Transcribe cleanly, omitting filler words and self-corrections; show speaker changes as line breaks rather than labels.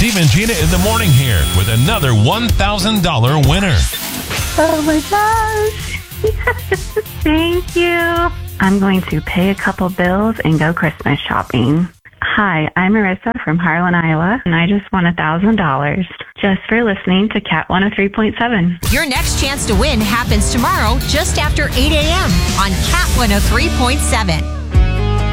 Steve and Gina in the morning here with another $1,000 winner.
Oh my gosh. Yes. Thank you. I'm going to pay a couple bills and go Christmas shopping. Hi, I'm Marissa from Harlan, Iowa, and I just won $1,000 just for listening to Cat 103.7.
Your next chance to win happens tomorrow just after 8 a.m. on Cat 103.7.